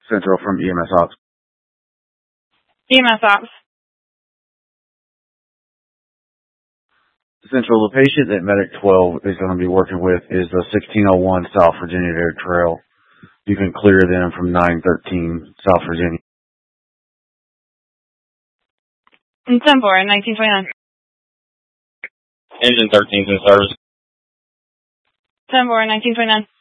Central from EMS Ops. EMS Ops. Central, the patient that Medic 12 is going to be working with is the 1601 South Virginia Dairy Trail. You can clear them from 913 South Virginia. 10-4, 1929. Engine 13's in service. 10-4, 1929.